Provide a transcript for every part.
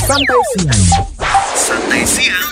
Santai Siang. Santai Siang.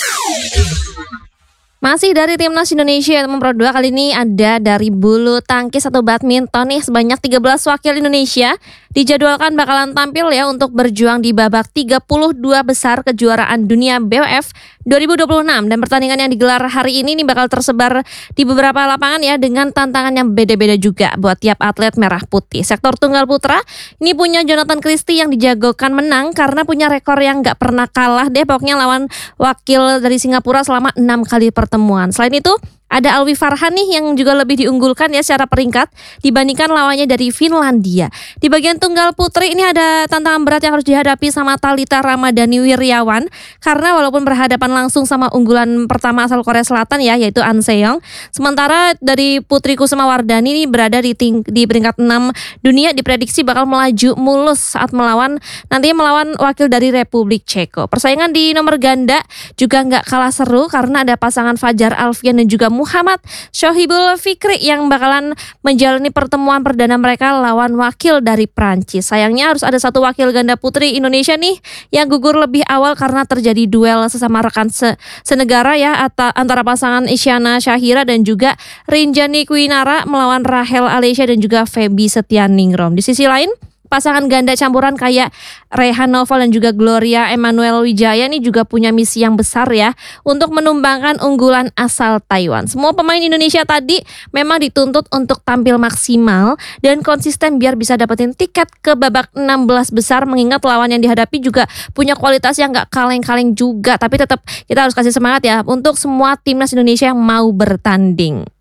Masih dari Timnas Indonesia nomor 2, kali ini ada dari bulu tangkis atau badminton nih, sebanyak 13 wakil Indonesia dijadwalkan bakalan tampil ya untuk berjuang di babak 32 besar kejuaraan dunia BWF 2026, dan pertandingan yang digelar hari ini bakal tersebar di beberapa lapangan ya, dengan tantangan yang beda-beda juga buat tiap atlet merah putih. Sektor tunggal putra ini punya Jonathan Christie yang dijagokan menang karena punya rekor yang gak pernah kalah deh pokoknya lawan wakil dari Singapura selama 6 kali pertemuan. Selain itu ada Alwi Farhan nih yang juga lebih diunggulkan ya secara peringkat dibandingkan lawannya dari Finlandia. Di bagian tunggal putri ini ada tantangan berat yang harus dihadapi sama Thalita Ramadhani Wiryawan, karena walaupun berhadapan langsung sama unggulan pertama asal Korea Selatan ya, yaitu An Se-young. Sementara dari Putri Kusumawardhani ini berada di peringkat 6 dunia, diprediksi bakal melaju mulus saat melawan wakil dari Republik Ceko. Persaingan di nomor ganda juga nggak kalah seru karena ada pasangan Fajar Alfian dan juga Muhammad Shohibul Fikri yang bakalan menjalani pertemuan perdana mereka lawan wakil dari Prancis. Sayangnya harus ada satu wakil ganda putri Indonesia nih yang gugur lebih awal karena terjadi duel sesama rekan senegara ya, antara pasangan Isyana Syahira dan juga Rinjani Kwinara melawan Rahel Alesya dan juga Feby Setianingrum. Di sisi lain, pasangan ganda campuran kayak Rehan Noval dan juga Gloria Emmanuel Wijaya ini juga punya misi yang besar ya untuk menumbangkan unggulan asal Taiwan. Semua pemain Indonesia tadi memang dituntut untuk tampil maksimal dan konsisten biar bisa dapetin tiket ke babak 16 besar, mengingat lawan yang dihadapi juga punya kualitas yang gak kaleng-kaleng juga. Tapi tetap kita harus kasih semangat ya untuk semua timnas Indonesia yang mau bertanding.